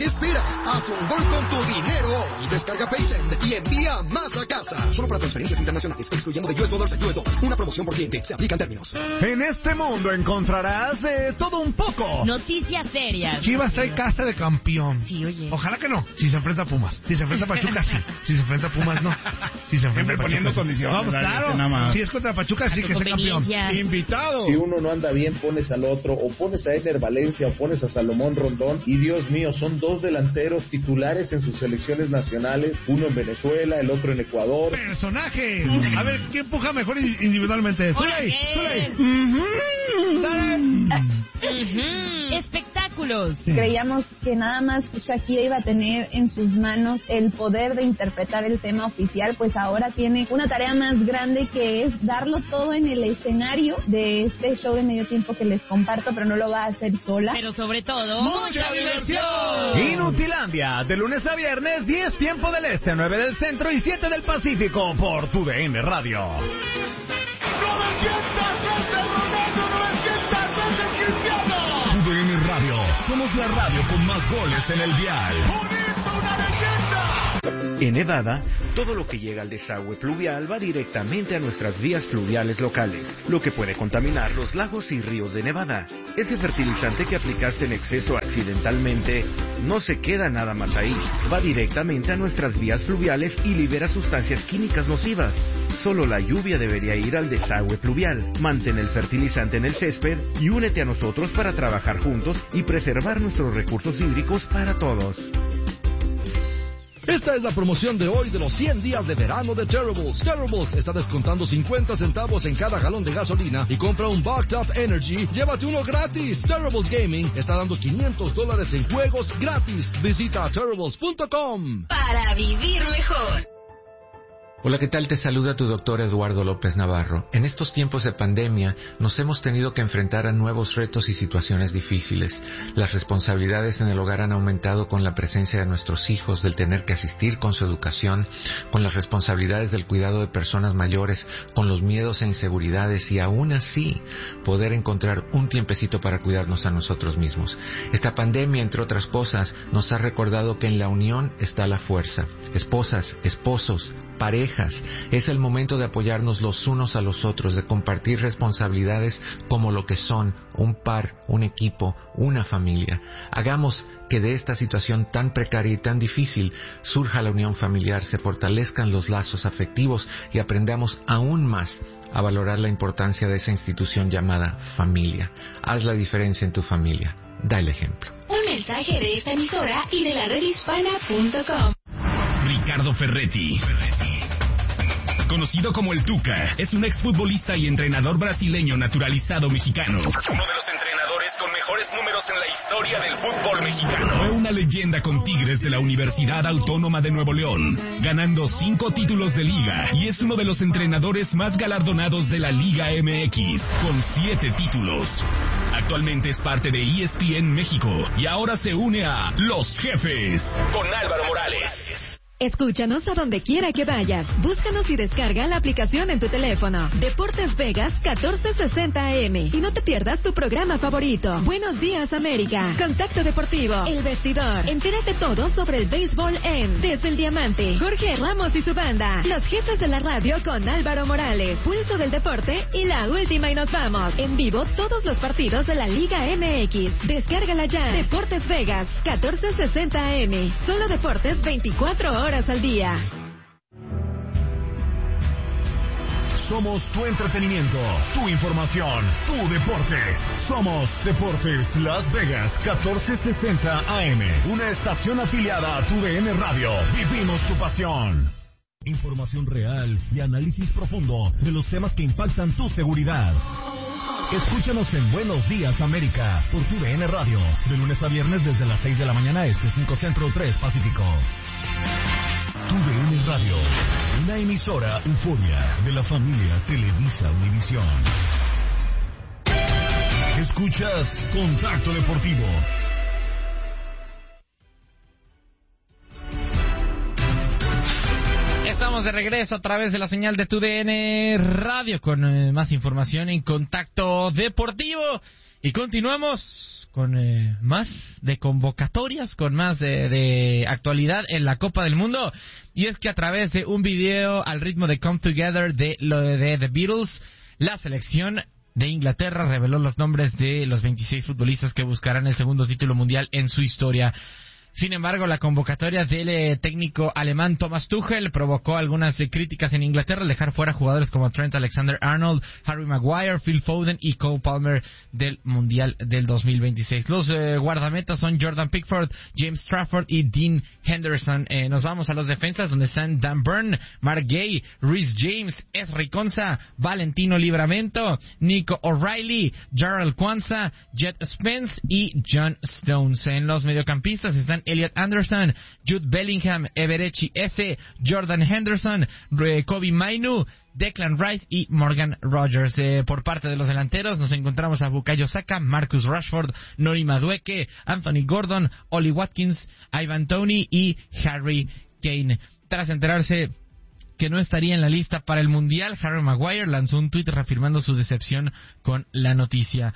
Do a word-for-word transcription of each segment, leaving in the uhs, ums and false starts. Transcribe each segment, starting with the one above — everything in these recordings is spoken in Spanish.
qué esperas? Haz un gol con tu dinero hoy. Descarga Paysend y envía más a casa. Solo para transferencias internacionales, excluyendo de U S Dollars a U S Dollars. Una promoción por cliente. Se aplican términos. En este mundo encontrarás de todo un poco. Noticias serias. Chivas trae casa de campeón. Sí, oye. Ojalá que no. Si se enfrenta a Pumas. Si se enfrenta a Pachuca, sí. Si se enfrenta a Pumas, no. Si se enfrenta a Pachuca, poniendo sí. condiciones. Vamos, claro. Si es contra Pachuca, sí que es campeón. Invitado. Si uno no anda bien, pones al otro. O pones a Ener Valencia o pones a Salomón Rondón. Y Dios mío, son dos delanteros titulares en sus selecciones nacionales. Uno en Venezuela, el otro en Ecuador. Personajes. A ver, ¿quién empuja mejor individualmente? ¡Zuley! ¡Zuley! ¡Dale! Uh-huh. Espectáculos. Sí. Creíamos que nada más Shakira iba a tener en sus manos el poder de interpretar el tema oficial, pues ahora tiene una tarea más grande, que es darlo todo en el escenario de este show de medio tiempo que les comparto, pero no lo va a hacer sola. Pero sobre todo, ¡mucha diversión! Inutilandia, de lunes a viernes, diez tiempo del este, nueve del centro y siete del Pacífico, por tu D N Radio. novecientas veces Ronaldo, novecientas veces Cristiano. Tu D N Radio, somos la radio con más goles en el dial. ¡Bonito, una leyenda! En Nevada, todo lo que llega al desagüe pluvial va directamente a nuestras vías fluviales locales, lo que puede contaminar los lagos y ríos de Nevada. Ese fertilizante que aplicaste en exceso accidentalmente no se queda nada más ahí, va directamente a nuestras vías fluviales y libera sustancias químicas nocivas. Solo la lluvia debería ir al desagüe pluvial. Mantén el fertilizante en el césped y únete a nosotros para trabajar juntos y preservar nuestros recursos hídricos para todos. Esta es la promoción de hoy de los cien días de verano de Terribles. Terribles está descontando cincuenta centavos en cada galón de gasolina y compra un Bucked Up Energy, llévate uno gratis. Terribles Gaming está dando quinientos dólares en juegos gratis. Visita terribles punto com. Para vivir mejor. Hola, ¿qué tal? Te saluda tu doctor Eduardo López Navarro. En estos tiempos de pandemia nos hemos tenido que enfrentar a nuevos retos y situaciones difíciles. Las responsabilidades en el hogar han aumentado con la presencia de nuestros hijos, del tener que asistir con su educación, con las responsabilidades del cuidado de personas mayores, con los miedos e inseguridades y aún así poder encontrar un tiempecito para cuidarnos a nosotros mismos. Esta pandemia, entre otras cosas, nos ha recordado que en la unión está la fuerza. Esposas, esposos, parejas, es el momento de apoyarnos los unos a los otros, de compartir responsabilidades como lo que son, un par, un equipo, una familia. Hagamos que de esta situación tan precaria y tan difícil surja la unión familiar, se fortalezcan los lazos afectivos y aprendamos aún más a valorar la importancia de esa institución llamada familia. Haz la diferencia en tu familia. Da el ejemplo. Un mensaje de esta emisora y de la red hispana punto com. Ricardo Ferretti, conocido como el Tuca, es un exfutbolista y entrenador brasileño naturalizado mexicano. Uno de los entrenadores con mejores números en la historia del fútbol mexicano. Fue una leyenda con Tigres de la Universidad Autónoma de Nuevo León, ganando cinco títulos de liga, y es uno de los entrenadores más galardonados de la Liga M X, con siete títulos. Actualmente es parte de E S P N México y ahora se une a Los Jefes con Álvaro Morales. Escúchanos a donde quiera que vayas. Búscanos y descarga la aplicación en tu teléfono. Deportes Vegas catorce sesenta A M. Y no te pierdas tu programa favorito. Buenos días, América. Contacto Deportivo. El Vestidor. Entérate todo sobre el béisbol en Desde el Diamante. Jorge Ramos y su banda. Los Jefes de la Radio con Álvaro Morales. Pulso del Deporte y la última y nos vamos. En vivo todos los partidos de la Liga M X. Descárgala ya. Deportes Vegas catorce sesenta A M. Solo deportes veinticuatro horas al día. Somos tu entretenimiento, tu información, tu deporte. Somos Deportes Las Vegas catorce sesenta A M, una estación afiliada a tu D N Radio. Vivimos tu pasión. Información real y análisis profundo de los temas que impactan tu seguridad. Escúchanos en Buenos Días América por tu D N Radio, de lunes a viernes desde las seis de la mañana este, cinco Centro, tres Pacífico. Tu D N Radio, una emisora Euforia de la familia Televisa Univisión. Escuchas Contacto Deportivo. Estamos Estamos de regreso a través de la señal de tu D N Radio con eh, más información en Contacto Deportivo. Y continuamos con eh, más de convocatorias, con más eh, de actualidad en la Copa del Mundo. Y es que a través de un video al ritmo de Come Together de, lo de The Beatles, la selección de Inglaterra reveló los nombres de los veintiséis futbolistas que buscarán el segundo título mundial en su historia. Sin embargo, la convocatoria del eh, técnico alemán Thomas Tuchel provocó algunas eh, críticas en Inglaterra al dejar fuera jugadores como Trent Alexander-Arnold, Harry Maguire, Phil Foden y Cole Palmer del Mundial del dos mil veintiséis. Los eh, guardametas son Jordan Pickford, James Trafford y Dean Henderson. Eh, nos vamos a los defensas donde están Dan Burn, Mark Gay, Reece James, Ezri Konsa, Valentino Livramento, Nico O'Reilly, Jarrell Kwanzaa, Jet Spence y John Stones. En los mediocampistas están Elliot Anderson, Jude Bellingham, Eberechi Eze, Jordan Henderson, Kobbie Mainoo, Declan Rice y Morgan Rogers. Eh, por parte de los delanteros nos encontramos a Bukayo Saka, Marcus Rashford, Noni Madueke, Anthony Gordon, Oli Watkins, Ivan Toney y Harry Kane. Tras enterarse que no estaría en la lista para el Mundial, Harry Maguire lanzó un tuit reafirmando su decepción con la noticia.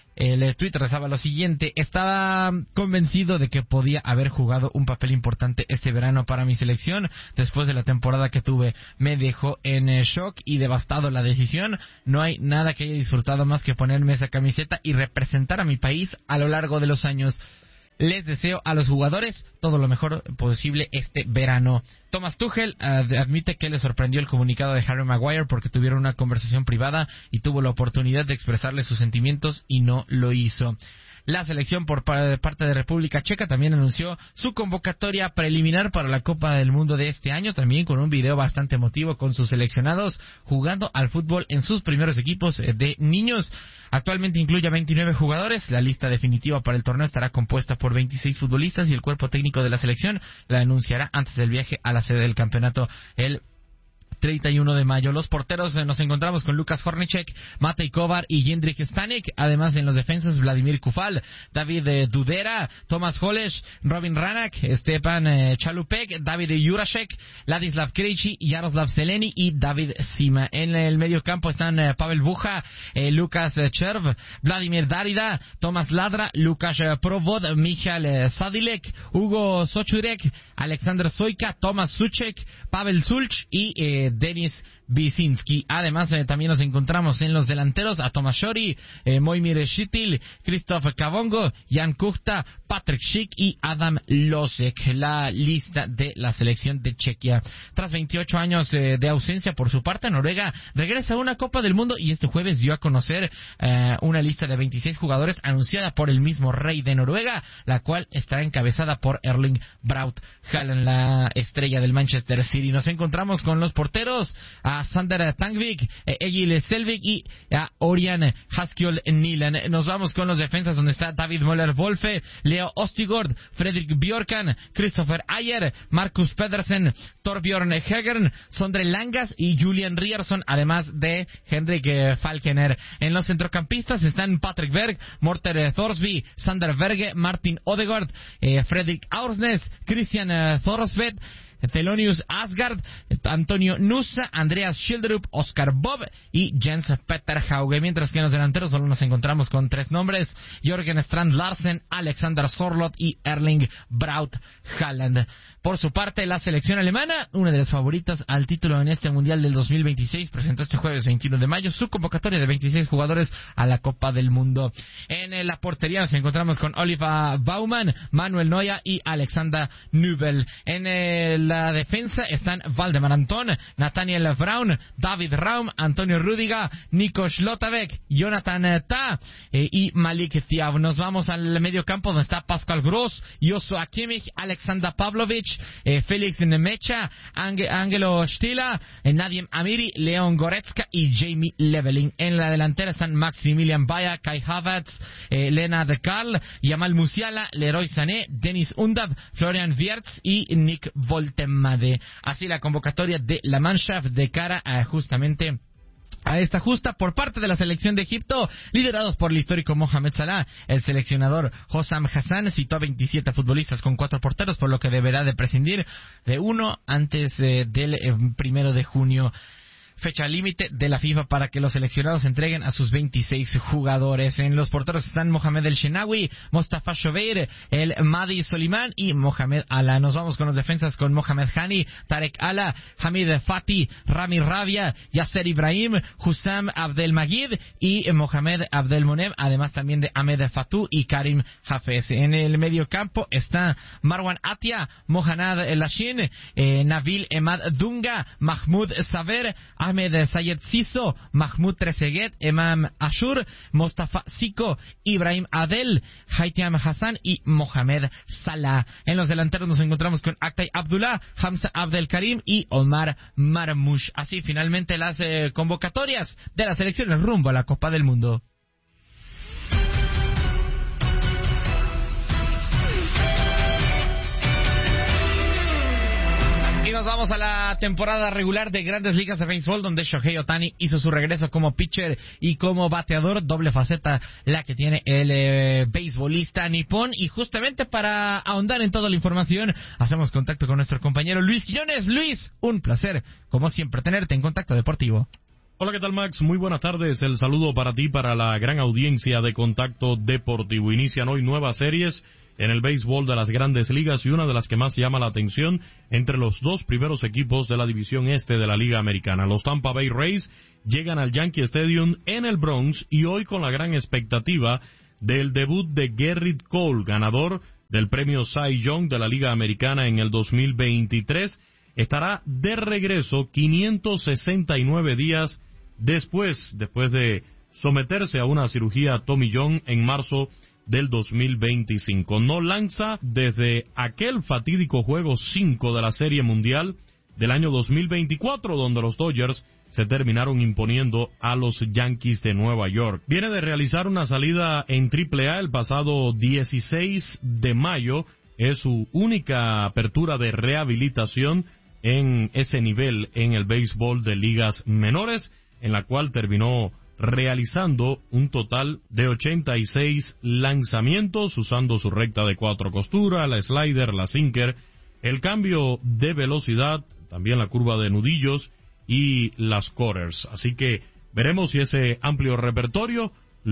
El Twitter rezaba lo siguiente: estaba convencido de que podía haber jugado un papel importante este verano para mi selección. Después de la temporada que tuve, me dejó en shock y devastado la decisión. No hay nada que haya disfrutado más que ponerme esa camiseta y representar a mi país a lo largo de los años. Les deseo a los jugadores todo lo mejor posible este verano. Thomas Tuchel uh, admite que le sorprendió el comunicado de Harry Maguire porque tuvieron una conversación privada y tuvo la oportunidad de expresarle sus sentimientos y no lo hizo. La selección por parte de República Checa también anunció su convocatoria preliminar para la Copa del Mundo de este año, también con un video bastante emotivo con sus seleccionados jugando al fútbol en sus primeros equipos de niños. Actualmente incluye a veintinueve jugadores. La lista definitiva para el torneo estará compuesta por veintiséis futbolistas y el cuerpo técnico de la selección la anunciará antes del viaje a la sede del campeonato el treinta y uno de mayo. Los porteros eh, nos encontramos con Lukas Hornacek, Matej Kovar y Jindřich Stanek. Además, en los defensas, Vladimir Kufal, David eh, Dudera, Tomáš Holeš, Robin Ranak, Stepan eh, Chalupek, David Jurasek, Ladislav Krejci, Jaroslav Zeleny y David Sima. En el medio campo están eh, Pavel Bucha, eh, Lukas eh, Cherv, Vladimir Darida, Tomás Ladra, Lukas eh, Provod, Michal eh, Sadilek, Hugo Sochurek, Alexander Soyka, Tomas Suchek, Pavel Sulch y eh, Denis Bisinski. Además, eh, también nos encontramos en los delanteros a Tomáš Šori, eh, Mojmir Šitil, Krzysztof Kavongo, Jan Kuchta, Patrick Schick y Adam Losek. La lista de la selección de Chequia. Tras veintiocho años eh, de ausencia por su parte, Noruega regresa a una Copa del Mundo y este jueves dio a conocer eh, una lista de veintiséis jugadores anunciada por el mismo rey de Noruega, la cual estará encabezada por Erling Braut Haaland, la estrella del Manchester City. Nos encontramos con los porteros a Sander Tangvik, Egil Selvik y a Orian Haskell Nilan. Nos vamos con los defensas donde está David Möller-Wolfe, Leo Ostigord, Fredrik Bjorkan, Christopher Ayer, Marcus Pedersen, Torbjörn Hegern, Sondre Langas y Julian Ryerson, además de Henrik Falkener. En los centrocampistas están Patrick Berg, Morten Thorsby, Sander Berge, Martin Odegaard, eh, Fredrik Aursnes, Christian eh, Thorsvedt, Thelonious Asgard, Antonio Nusa, Andreas Schilderup, Oscar Bob y Jens Petter Hauge. Mientras que en los delanteros solo nos encontramos con tres nombres: Jørgen Strand Larsen, Alexander Sorloth y Erling Braut Haaland. Por su parte, la selección alemana, una de las favoritas al título en este Mundial del dos mil veintiséis, presentó este jueves veintiuno de mayo su convocatoria de veintiséis jugadores a la Copa del Mundo. En la portería nos encontramos con Oliver Baumann, Manuel Neuer y Alexander Nübel. En el la defensa están Valdemar Anton, Nathaniel Braun, David Raum, Antonio Rüdiger, Nico Schlotterbeck, Jonathan Tah eh, y Malik Thiaw. Nos vamos al medio campo donde está Pascal Gross, Joshua Kimmich, Alexander Pavlovic, eh, Felix Nemecha, Ange, Angelo Stiller, eh, Nadim Amiri, Leon Goretzka y Jamie Leveling. En la delantera están Maximilian Bayer, Kai Havertz, eh, Leonard Karl, Yamal Musiala, Leroy Sané, Dennis Undav, Florian Wirtz y Nick Woltemade. Así la convocatoria de la Mannschaft de cara a justamente a esta justa por parte de la selección de Egipto, liderados por el histórico Mohamed Salah. El seleccionador Hossam Hassan citó a veintisiete futbolistas con cuatro porteros, por lo que deberá de prescindir de uno antes eh, del eh, primero de junio. Fecha límite de la FIFA para que los seleccionados entreguen a sus veintiséis jugadores. En los porteros están Mohamed El Shenawi, Mostafa Shobeir, el Madi Soliman y Mohamed Ala. Nos vamos con los defensas con Mohamed Hani, Tarek Ala, Hamid Fati, Rami Rabia, Yasser Ibrahim, Hussam Abdelmagid y Mohamed Abdelmonem, además también de Ahmed Fatou y Karim Hafez. En el medio campo está Marwan Atia, Mohanad Lashin, eh, Nabil Emad Dunga, Mahmoud Saver, Ahmed Sayed Siso, Mahmoud Trezeguet, Emam Ashur, Mostafa Siko, Ibrahim Adel, Haitiam Hassan y Mohamed Salah. En los delanteros nos encontramos con Aktay Abdullah, Hamza Abdel Karim y Omar Marmoush. Así finalmente las eh, convocatorias de las selecciones rumbo a la Copa del Mundo. Nos vamos a la temporada regular de Grandes Ligas de Béisbol, donde Shohei Ohtani hizo su regreso como pitcher y como bateador, doble faceta la que tiene el eh, beisbolista nipón. Y justamente para ahondar en toda la información, hacemos contacto con nuestro compañero Luis Quiñones. Luis, un placer, como siempre, tenerte en Contacto Deportivo. Hola, ¿qué tal, Max? Muy buenas tardes. El saludo para ti, para la gran audiencia de Contacto Deportivo. Inician hoy nuevas series en el béisbol de las Grandes Ligas y una de las que más llama la atención entre los dos primeros equipos de la división este de la Liga Americana. Los Tampa Bay Rays llegan al Yankee Stadium en el Bronx y hoy con la gran expectativa del debut de Gerrit Cole, ganador del premio Cy Young de la Liga Americana en el dos mil veintitrés. Estará de regreso quinientos sesenta y nueve días después, después de someterse a una cirugía Tommy John en marzo del dos mil veinticinco. No lanza desde aquel fatídico juego cinco de la Serie Mundial del año dos mil veinticuatro, donde los Dodgers se terminaron imponiendo a los Yankees de Nueva York. Viene de realizar una salida en triple A el pasado dieciséis de mayo. Es su única apertura de rehabilitación en ese nivel en el béisbol de ligas menores, en la cual terminó realizando un total de ochenta y seis lanzamientos, usando su recta de cuatro costuras, la slider, la sinker, el cambio de velocidad, también la curva de nudillos y las cutters. Así que veremos si ese amplio repertorio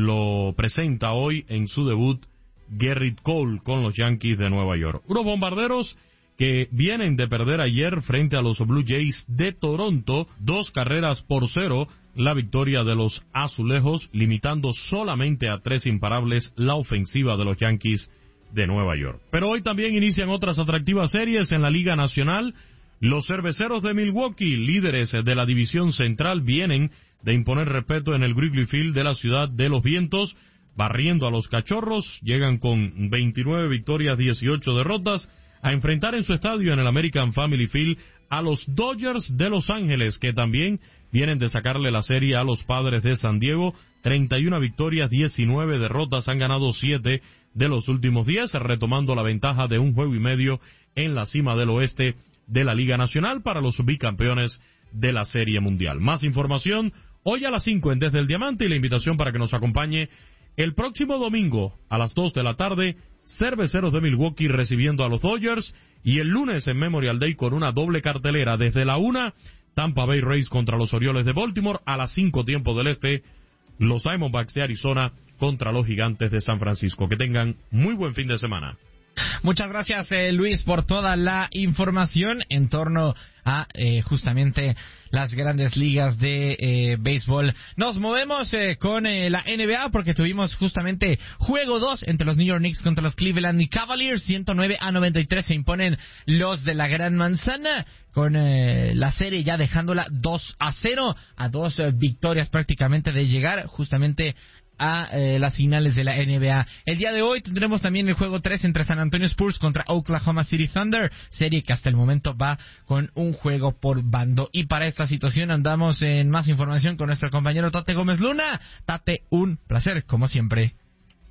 lo presenta hoy en su debut Gerrit Cole con los Yankees de Nueva York. Unos bombarderos que vienen de perder ayer frente a los Blue Jays de Toronto, dos carreras por cero, la victoria de los azulejos, limitando solamente a tres imparables la ofensiva de los Yankees de Nueva York. Pero hoy también inician otras atractivas series en la Liga Nacional. Los Cerveceros de Milwaukee, líderes de la División Central, vienen de imponer respeto en el Wrigley Field de la Ciudad de los Vientos, barriendo a los Cachorros. Llegan con veintinueve victorias, dieciocho derrotas, a enfrentar en su estadio en el American Family Field a los Dodgers de Los Ángeles, que también vienen de sacarle la serie a los Padres de San Diego. treinta y una victorias, diecinueve derrotas, han ganado siete de los últimos diez, retomando la ventaja de un juego y medio en la cima del oeste de la Liga Nacional para los bicampeones de la Serie Mundial. Más información hoy a las cinco en Desde el Diamante, y la invitación para que nos acompañe el próximo domingo a las dos de la tarde, Cerveceros de Milwaukee recibiendo a los Dodgers, y el lunes en Memorial Day con una doble cartelera desde la una, Tampa Bay Rays contra los Orioles de Baltimore, a las cinco tiempo del este, los Diamondbacks de Arizona contra los Gigantes de San Francisco. Que tengan muy buen fin de semana. Muchas gracias, eh, Luis, por toda la información en torno a eh, justamente las grandes ligas de eh, béisbol. Nos movemos eh, con eh, la N B A, porque tuvimos justamente juego dos entre los New York Knicks contra los Cleveland Cavaliers. ciento nueve a noventa y tres se imponen los de la Gran Manzana, con eh, la serie ya dejándola dos a cero, a dos eh, victorias prácticamente de llegar justamente a eh, las finales de la N B A. El día de hoy tendremos también el juego tres entre San Antonio Spurs contra Oklahoma City Thunder, serie que hasta el momento va con un juego por bando. Y para esta situación andamos en más información con nuestro compañero Tate Gómez Luna. Tate, un placer, como siempre.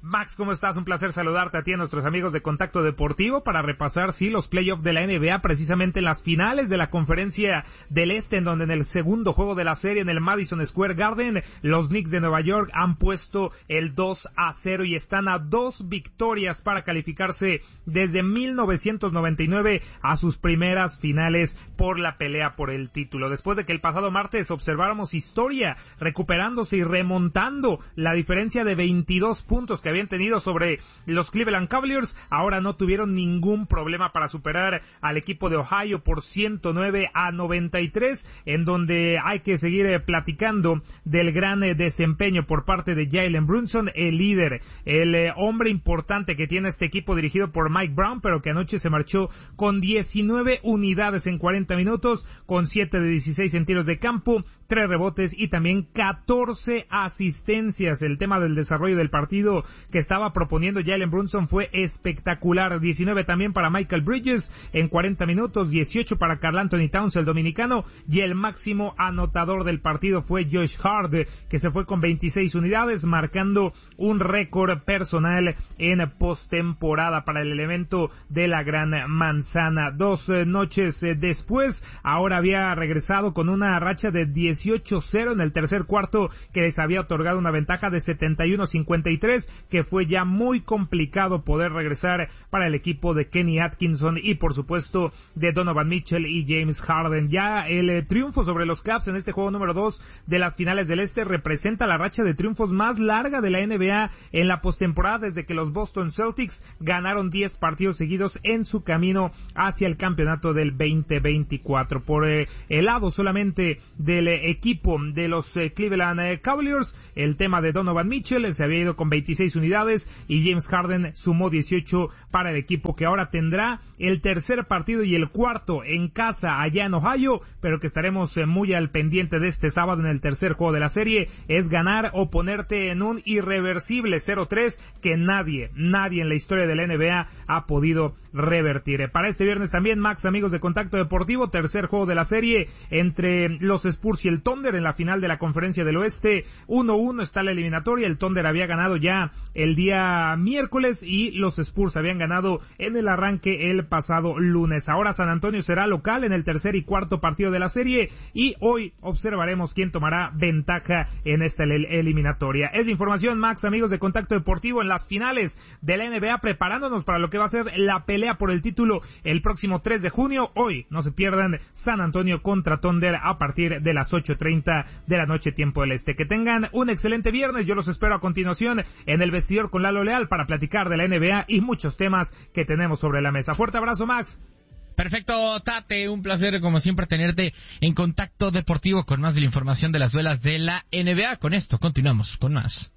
Max, ¿cómo estás? Un placer saludarte a ti y a nuestros amigos de Contacto Deportivo para repasar, sí, los playoffs de la N B A, precisamente en las finales de la Conferencia del Este, en donde en el segundo juego de la serie en el Madison Square Garden, los Knicks de Nueva York han puesto el dos a cero y están a dos victorias para calificarse desde mil novecientos noventa y nueve a sus primeras finales por la pelea por el título. Después de que el pasado martes observáramos historia, recuperándose y remontando la diferencia de veintidós puntos que habían tenido sobre los Cleveland Cavaliers, ahora no tuvieron ningún problema para superar al equipo de Ohio por ciento nueve a noventa y tres, en donde hay que seguir eh, platicando del gran eh, desempeño por parte de Jalen Brunson, el líder, el eh, hombre importante que tiene este equipo dirigido por Mike Brown, pero que anoche se marchó con diecinueve unidades en cuarenta minutos, con siete de dieciséis en tiros de campo, tres rebotes y también catorce asistencias. El tema del desarrollo del partido que estaba proponiendo Jalen Brunson fue espectacular. diecinueve también para Michael Bridges en cuarenta minutos, dieciocho para Karl Anthony Towns, el dominicano, y el máximo anotador del partido fue Josh Hart, que se fue con veintiséis unidades, marcando un récord personal en postemporada para el elemento de la Gran Manzana. Dos eh, noches eh, después, ahora había regresado con una racha de dieciocho cero en el tercer cuarto, que les había otorgado una ventaja de setenta y uno a cincuenta y tres, que fue ya muy complicado poder regresar para el equipo de Kenny Atkinson y por supuesto de Donovan Mitchell y James Harden. Ya el eh, triunfo sobre los Cavs en este juego número dos de las finales del Este representa la racha de triunfos más larga de la N B A en la postemporada desde que los Boston Celtics ganaron diez partidos seguidos en su camino hacia el campeonato del veinte veinticuatro. Por eh, el lado solamente del eh, equipo de los eh, Cleveland eh, Cavaliers, el tema de Donovan Mitchell eh, se había ido con veintiséis unidades y James Harden sumó dieciocho para el equipo, que ahora tendrá el tercer partido y el cuarto en casa allá en Ohio, pero que estaremos eh, muy al pendiente de este sábado en el tercer juego de la serie. Es ganar o ponerte en un irreversible cero tres que nadie, nadie en la historia de la N B A ha podido revertir. Para este viernes también, Max, amigos de Contacto Deportivo, tercer juego de la serie entre los Spurs y el Thunder en la final de la Conferencia del Oeste. uno uno está la eliminatoria. El Thunder había ganado ya el día miércoles y los Spurs habían ganado en el arranque el pasado lunes. Ahora San Antonio será local en el tercer y cuarto partido de la serie y hoy observaremos quién tomará ventaja en esta eliminatoria. Es la información, Max, amigos de Contacto Deportivo, en las finales de la N B A, preparándonos para lo que va a ser la pelea por el título el próximo tres de junio. Hoy no se pierdan San Antonio contra Thunder a partir de las ocho treinta de la noche, tiempo del Este. Que tengan un excelente viernes. Yo los espero a continuación en el vestidor con Lalo Leal para platicar de la N B A y muchos temas que tenemos sobre la mesa. Fuerte abrazo, Max. Perfecto, Tate, un placer como siempre tenerte en Contacto Deportivo con más de la información de las duelas de la N B A. Con esto continuamos con más.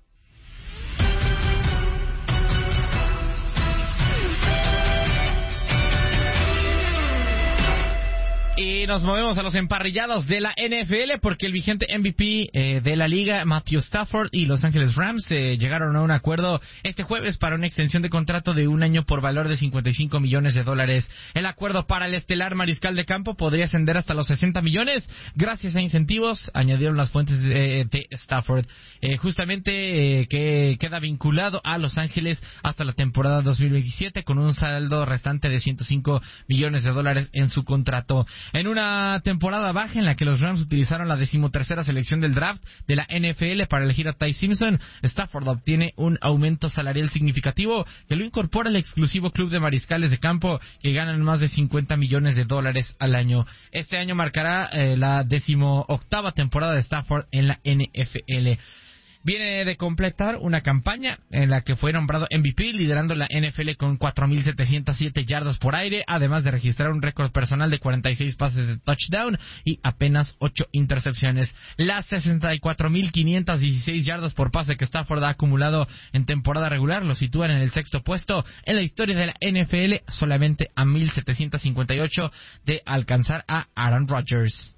Y nos movemos a los emparrillados de la N F L porque el vigente M V P eh, de la liga, Matthew Stafford, y Los Ángeles Rams eh, llegaron a un acuerdo este jueves para una extensión de contrato de un año por valor de cincuenta y cinco millones de dólares. El acuerdo para el estelar mariscal de campo podría ascender hasta los sesenta millones gracias a incentivos, añadieron las fuentes de, de Stafford. Eh, justamente eh, que queda vinculado a Los Ángeles hasta la temporada dos mil veintisiete con un saldo restante de ciento cinco millones de dólares en su contrato. En una temporada baja en la que los Rams utilizaron la decimotercera selección del draft de la N F L para elegir a Ty Simpson, Stafford obtiene un aumento salarial significativo que lo incorpora al exclusivo club de mariscales de campo que ganan más de cincuenta millones de dólares al año. Este año marcará eh, la decimoctava temporada de Stafford en la N F L. Viene de completar una campaña en la que fue nombrado M V P, liderando la N F L con cuatro mil setecientas siete yardas por aire, además de registrar un récord personal de cuarenta y seis pases de touchdown y apenas ocho intercepciones. Las sesenta y cuatro mil quinientas dieciséis yardas por pase que Stafford ha acumulado en temporada regular lo sitúan en el sexto puesto en la historia de la N F L, solamente a mil setecientos cincuenta y ocho de alcanzar a Aaron Rodgers.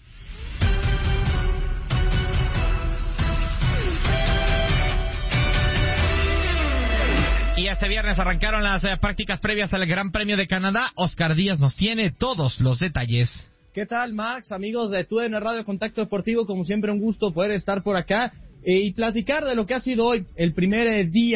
Y este viernes arrancaron las eh, prácticas previas al Gran Premio de Canadá. Oscar Díaz nos tiene todos los detalles. ¿Qué tal, Max? Amigos de T U D N Radio Contacto Deportivo, como siempre un gusto poder estar por acá eh, y platicar de lo que ha sido hoy el primer eh, día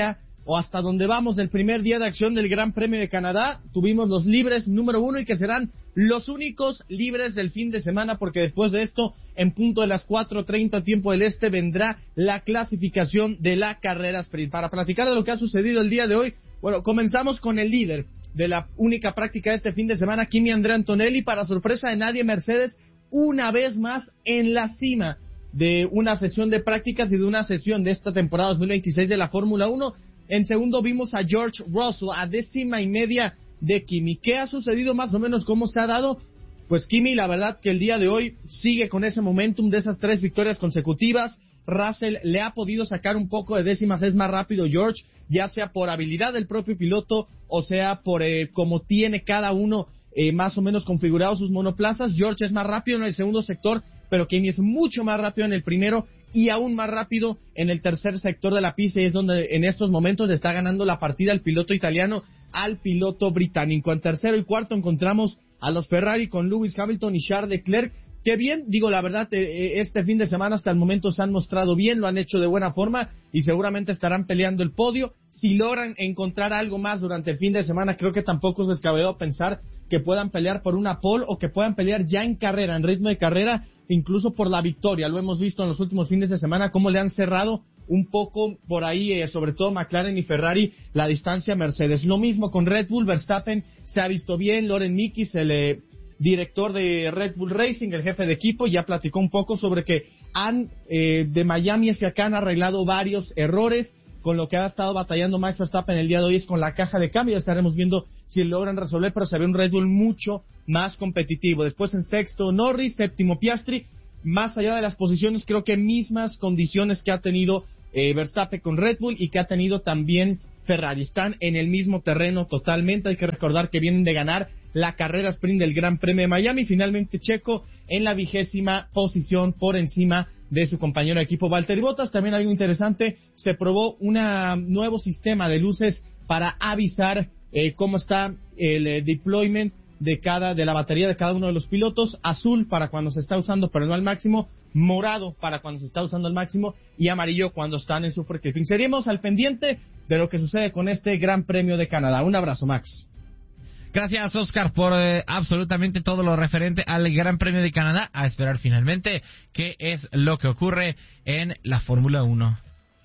o hasta donde vamos del primer día de acción del Gran Premio de Canadá. Tuvimos los libres número uno y que serán los únicos libres del fin de semana, porque después de esto, en punto de las cuatro treinta tiempo del este, vendrá la clasificación de la carrera sprint. Para platicar de lo que ha sucedido el día de hoy, bueno, comenzamos con el líder de la única práctica de este fin de semana, Kimi Andrea Antonelli, para sorpresa de nadie, Mercedes, una vez más en la cima de una sesión de prácticas y de una sesión de esta temporada dos mil veintiséis de la Fórmula uno. En segundo vimos a George Russell a décima y media de Kimi. ¿Qué ha sucedido más o menos? ¿Cómo se ha dado? Pues Kimi, la verdad que el día de hoy sigue con ese momentum de esas tres victorias consecutivas. Russell le ha podido sacar un poco de décimas, es más rápido George, ya sea por habilidad del propio piloto o sea por eh, cómo tiene cada uno eh, más o menos configurado sus monoplazas. George es más rápido en el segundo sector, pero Kimi es mucho más rápido en el primero y aún más rápido en el tercer sector de la pista, y es donde en estos momentos le está ganando la partida el piloto italiano al piloto británico. En tercero y cuarto encontramos a los Ferrari con Lewis Hamilton y Charles Leclerc, que bien, digo la verdad, eh, este fin de semana hasta el momento se han mostrado bien, lo han hecho de buena forma y seguramente estarán peleando el podio. Si logran encontrar algo más durante el fin de semana, creo que tampoco es descabellado pensar que puedan pelear por una pole o que puedan pelear ya en carrera, en ritmo de carrera, incluso por la victoria. Lo hemos visto en los últimos fines de semana, cómo le han cerrado un poco por ahí, eh, sobre todo McLaren y Ferrari, la distancia a Mercedes. Lo mismo con Red Bull, Verstappen se ha visto bien, Loren Mickis, el eh, director de Red Bull Racing, el jefe de equipo, ya platicó un poco sobre que han, eh, de Miami hacia acá han arreglado varios errores. Con lo que ha estado batallando Max Verstappen el día de hoy es con la caja de cambio. Estaremos viendo si logran resolver, pero se ve un Red Bull mucho más competitivo. Después en sexto Norris, séptimo Piastri. Más allá de las posiciones, creo que mismas condiciones que ha tenido eh, Verstappen con Red Bull y que ha tenido también Ferrari. Están en el mismo terreno totalmente. Hay que recordar que vienen de ganar la carrera sprint del Gran Premio de Miami. Finalmente Checo en la vigésima posición por encima de su compañero de equipo Valtteri Bottas. También algo interesante, se probó un nuevo sistema de luces para avisar eh, cómo está el eh, deployment de cada de la batería de cada uno de los pilotos. Azul para cuando se está usando pero no al máximo, morado para cuando se está usando al máximo y amarillo cuando están en super clipping. Seguimos al pendiente de lo que sucede con este Gran Premio de Canadá. Un abrazo, Max. Gracias, Oscar, por eh, absolutamente todo lo referente al Gran Premio de Canadá. A esperar finalmente qué es lo que ocurre en la Fórmula uno.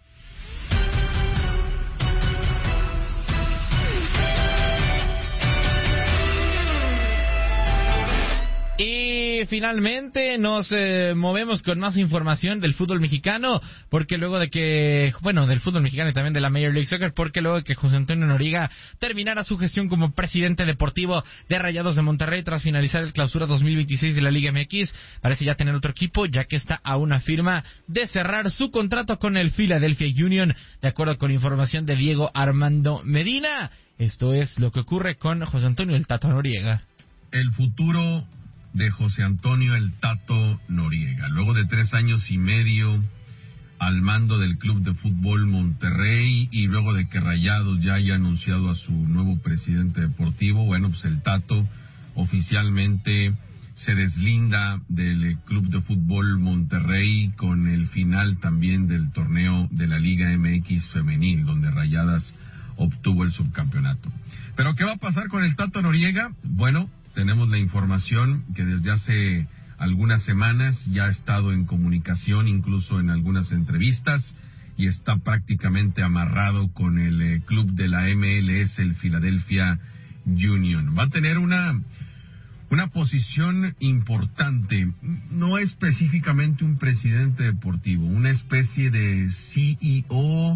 Y finalmente nos eh, movemos con más información del fútbol mexicano, porque luego de que, bueno, del fútbol mexicano y también de la Major League Soccer, porque luego de que José Antonio Noriega terminara su gestión como presidente deportivo de Rayados de Monterrey tras finalizar el clausura dos mil veintiséis de la Liga M X, parece ya tener otro equipo, ya que está a una firma de cerrar su contrato con el Philadelphia Union, de acuerdo con información de Diego Armando Medina. Esto es lo que ocurre con José Antonio el Tato Noriega. El futuro de José Antonio el Tato Noriega, luego de tres años y medio al mando del Club de Fútbol Monterrey y luego de que Rayados ya haya anunciado a su nuevo presidente deportivo, bueno, pues el Tato oficialmente se deslinda del Club de Fútbol Monterrey con el final también del torneo de la Liga M X femenil, donde Rayadas obtuvo el subcampeonato. ¿Pero qué va a pasar con el Tato Noriega? Bueno, tenemos la información que desde hace algunas semanas ya ha estado en comunicación, incluso en algunas entrevistas, y está prácticamente amarrado con el eh, club de la M L S, el Philadelphia Union. Va a tener una, una posición importante, no específicamente un presidente deportivo, una especie de C E O,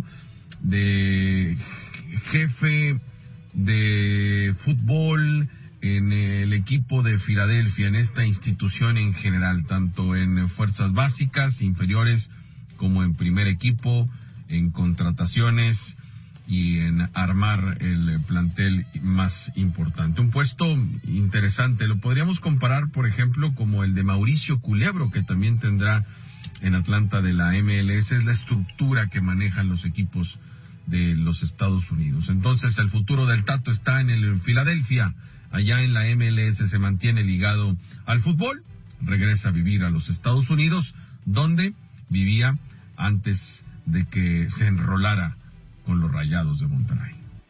de jefe de fútbol en el equipo de Filadelfia, en esta institución en general, tanto en fuerzas básicas, inferiores, como en primer equipo, en contrataciones y en armar el plantel más importante. Un puesto interesante, lo podríamos comparar, por ejemplo, como el de Mauricio Culebro, que también tendrá en Atlanta de la M L S, es la estructura que manejan los equipos de los Estados Unidos. Entonces, el futuro del Tato está en el Filadelfia. Allá en la M L S se mantiene ligado al fútbol, regresa a vivir a los Estados Unidos, donde vivía antes de que se enrolara con los Rayados de Monterrey.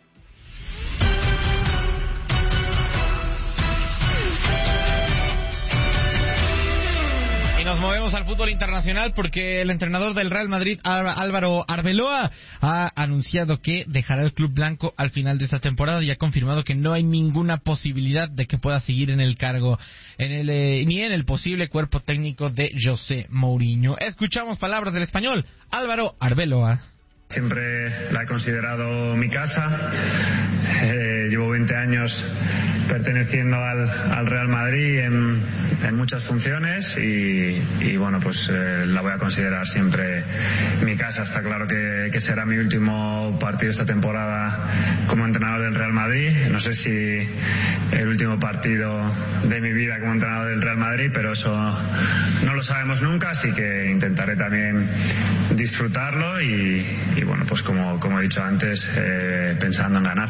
Nos movemos al fútbol internacional porque el entrenador del Real Madrid, Álvaro Arbeloa, ha anunciado que dejará el club blanco al final de esta temporada y ha confirmado que no hay ninguna posibilidad de que pueda seguir en el cargo en el, eh, ni en el posible cuerpo técnico de José Mourinho. Escuchamos palabras del español Álvaro Arbeloa. Siempre la he considerado mi casa. Eh, llevo veinte años perteneciendo al, al Real Madrid en, en muchas funciones y, y bueno, pues eh, la voy a considerar siempre mi casa. Está claro que, que será mi último partido esta temporada como entrenador del Real Madrid. No sé si el último partido de mi vida como entrenador del Real Madrid, pero eso no lo sabemos nunca, así que intentaré también disfrutarlo y Y bueno, pues como, como he dicho antes, eh, pensando en ganar.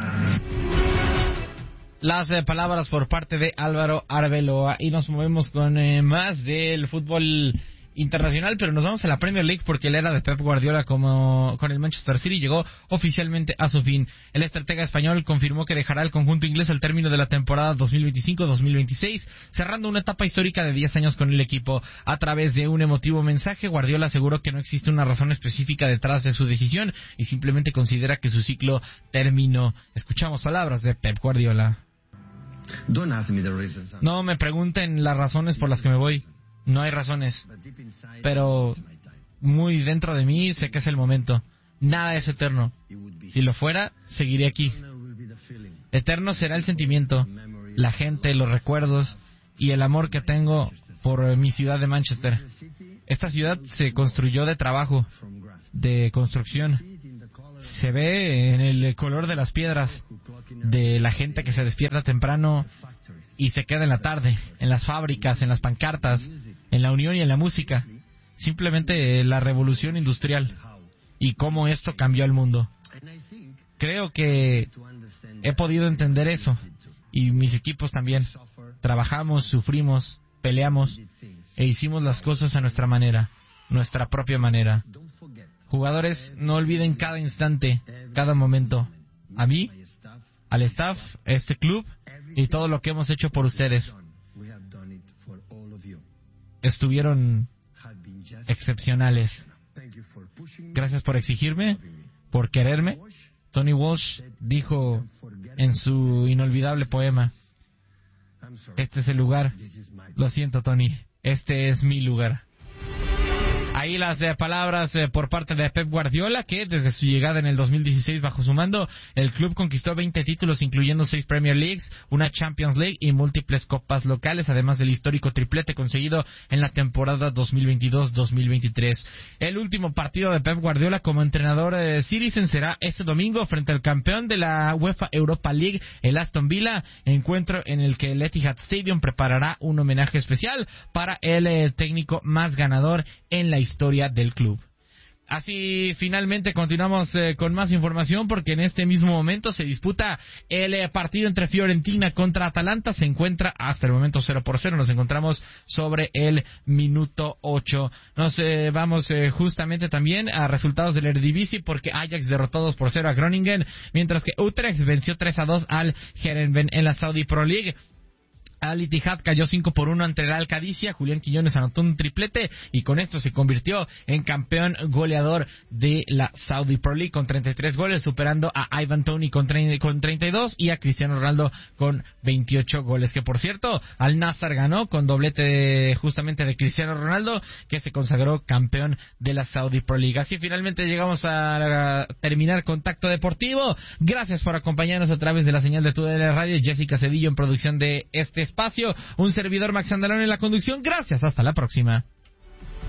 Las eh, palabras por parte de Álvaro Arbeloa y nos movemos con eh, más del fútbol internacional, pero nos vamos a la Premier League porque la era de Pep Guardiola como con el Manchester City llegó oficialmente a su fin. El estratega español confirmó que dejará el conjunto inglés al término de la temporada dos mil veinticinco dos mil veintiséis, cerrando una etapa histórica de diez años con el equipo. A través de un emotivo mensaje, Guardiola aseguró que no existe una razón específica detrás de su decisión y simplemente considera que su ciclo terminó. Escuchamos palabras de Pep Guardiola. No me pregunten las razones por las que me voy. No hay razones, pero muy dentro de mí sé que es el momento. Nada es eterno. Si lo fuera, seguiré aquí. Eterno será el sentimiento, la gente, los recuerdos y el amor que tengo por mi ciudad de Manchester. Esta ciudad se construyó de trabajo, de construcción. Se ve en el color de las piedras, de la gente que se despierta temprano y se queda en la tarde, en las fábricas, en las pancartas, en la unión y en la música. Simplemente la revolución industrial y cómo esto cambió al mundo. Creo que he podido entender eso y mis equipos también. Trabajamos, sufrimos, peleamos e hicimos las cosas a nuestra manera, nuestra propia manera. Jugadores, no olviden cada instante, cada momento. A mí, al staff, a este club y todo lo que hemos hecho por ustedes. Estuvieron excepcionales. Gracias por exigirme, por quererme. Tony Walsh dijo en su inolvidable poema: este es el lugar. Lo siento, Tony, este es mi lugar. Ahí las eh, palabras eh, por parte de Pep Guardiola, que desde su llegada en el dos mil dieciséis bajo su mando, el club conquistó veinte títulos, incluyendo seis Premier Leagues, una Champions League y múltiples copas locales, además del histórico triplete conseguido en la temporada dos mil veintidós dos mil veintitrés. El último partido de Pep Guardiola como entrenador de Citizen será este domingo frente al campeón de la UEFA Europa League, el Aston Villa, encuentro en el que el Etihad Stadium preparará un homenaje especial para el eh, técnico más ganador en la historia del club. Así finalmente continuamos eh, con más información porque en este mismo momento se disputa el eh, partido entre Fiorentina contra Atalanta. Se encuentra hasta el momento cero por cero. Nos encontramos sobre el minuto ocho. Nos eh, vamos eh, justamente también a resultados del Eredivisie porque Ajax derrotó dos por cero a Groningen, mientras que Utrecht venció tres a dos al Heerenveen. En la Saudi Pro League, Al Ittihad cayó cinco por uno ante el Al-Qadisiyah. Julián Quiñones anotó un triplete y con esto se convirtió en campeón goleador de la Saudi Pro League con treinta y tres goles, superando a Ivan Toney con treinta y dos y a Cristiano Ronaldo con veintiocho goles. Que por cierto, Al Nassr ganó con doblete de, justamente de Cristiano Ronaldo, que se consagró campeón de la Saudi Pro League. Así finalmente llegamos a, a terminar Contacto Deportivo. Gracias por acompañarnos a través de la señal de Tu D N Radio. Jessica Cedillo en producción de este espacio, un servidor Max Andalón en la conducción. Gracias, hasta la próxima.